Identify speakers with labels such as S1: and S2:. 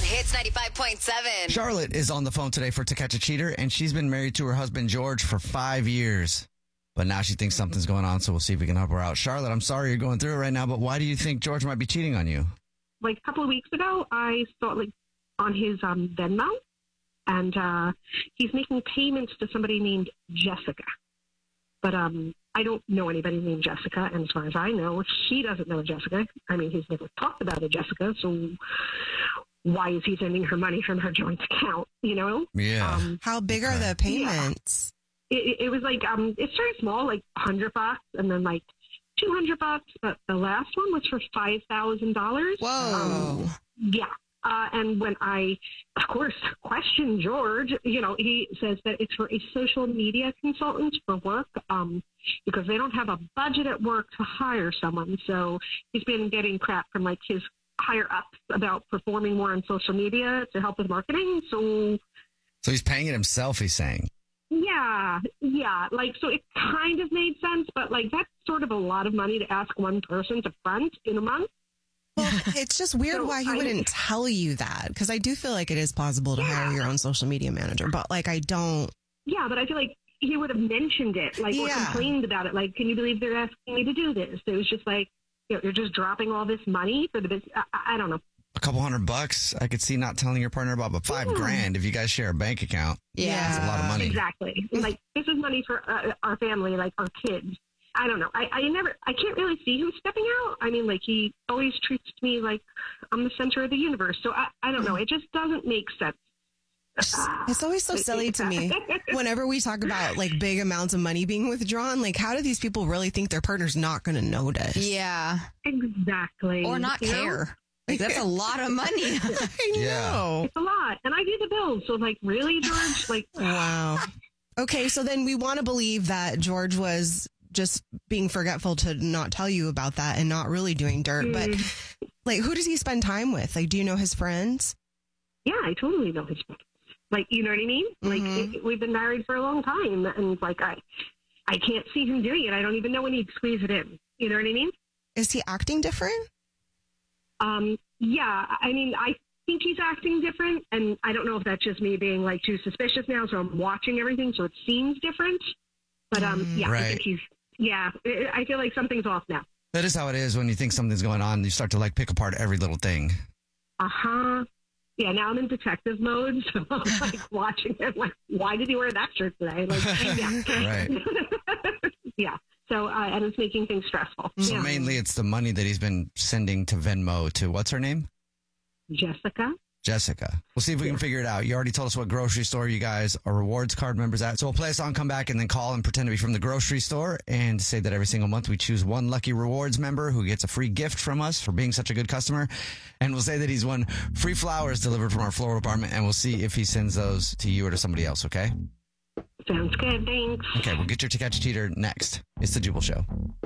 S1: Hits 95.7.
S2: Charlotte is on the phone today for To Catch a Cheater, and she's been married to her husband, George, for 5 years. But now she thinks something's going on, so we'll see if we can help her out. Charlotte, I'm sorry you're going through it right now, but why do you think George might be cheating on you?
S3: Like a couple of weeks ago, I saw on his Venmo, and he's making payments to somebody named Jessica. But I don't know anybody named Jessica, and as far as I know, she doesn't know Jessica. I mean, he's never talked about a Jessica, so why is he sending her money from her joint account, you know?
S2: Yeah.
S4: How big are the payments?
S3: Yeah. It was like, it's very small, like $100, and then like $200, but the last one was for $5,000.
S4: Whoa.
S3: Yeah. And when I, of course, questioned George, you know, he says that it's for a social media consultant for work because they don't have a budget at work to hire someone. So he's been getting crap from like his higher ups about performing more on social media to help with marketing. So
S2: he's paying it himself, he's saying.
S3: Yeah. Like, so it kind of made sense, but like that's sort of a lot of money to ask one person to front in a month.
S4: Well, it's just weird why he wouldn't tell you that, because I do feel like it is possible to hire your own social media manager, but like I don't.
S3: Yeah, but I feel like he would have mentioned it, like, or complained about it. Like, can you believe they're asking me to do this? It was just like, you know, you're just dropping all this money for the business. I don't know.
S2: A couple $100 I could see not telling your partner about, but $5,000 if you guys share a bank account.
S4: Yeah.
S2: That's a lot of money.
S3: Exactly. Like, this is money for our family, like our kids. I don't know. I can't really see him stepping out. I mean, like, he always treats me like I'm the center of the universe. So I don't know. It just doesn't make sense.
S4: It's always so silly to me whenever we talk about like big amounts of money being withdrawn. Like, how do these people really think their partner's not going to notice?
S5: Yeah.
S3: Exactly.
S5: Or not care. Like, that's a lot of money.
S4: I know.
S3: It's a lot. And I do the bills. So, like, really, George? Like,
S4: wow. Okay, so then we want to believe that George was just being forgetful to not tell you about that and not really doing dirt. But, like, who does he spend time with? Like, do you know his friends?
S3: Yeah, I totally know his friends. Like, you know what I mean? Like, we've been married for a long time. And, like, I can't see him doing it. I don't even know when he'd squeeze it in. You know what I mean?
S4: Is he acting different?
S3: Yeah, I mean, I think he's acting different, and I don't know if that's just me being like too suspicious now, so I'm watching everything, so it seems different. But yeah,
S2: right.
S3: I think I feel like something's off now.
S2: That is how it is when you think something's going on. You start to like pick apart every little thing.
S3: Yeah, now I'm in detective mode, so I'm like watching it. Like, why did he wear that shirt today? Like, yeah,
S2: Right.
S3: Yeah. So, and it's making things stressful.
S2: So mainly it's the money that he's been sending to Venmo to, what's her name? Jessica. We'll see if we can figure it out. You already told us what grocery store you guys are rewards card members at. So we'll play a song, come back, and then call and pretend to be from the grocery store and say that every single month we choose one lucky rewards member who gets a free gift from us for being such a good customer. And we'll say that he's won free flowers delivered from our floral department, and we'll see if he sends those to you or to somebody else, okay?
S3: Sounds good. Thanks.
S2: Okay, we'll get your To Catch a Cheater next. It's the Jubal Show.